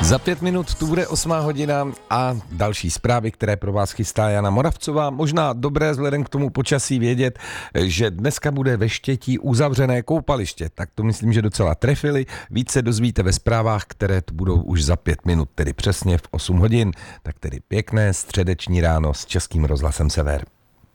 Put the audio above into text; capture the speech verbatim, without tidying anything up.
Za pět minut tu bude osmá hodina a další zprávy, které pro vás chystá Jana Moravcová. Možná dobré vzhledem k tomu počasí vědět, že dneska bude ve Štětí uzavřené koupaliště. Tak to myslím, že docela trefili. Víc se dozvíte ve zprávách, které tu budou už za pět minut, tedy přesně v osm hodin. Tak tedy pěkné středeční ráno s Českým rozhlasem Sever.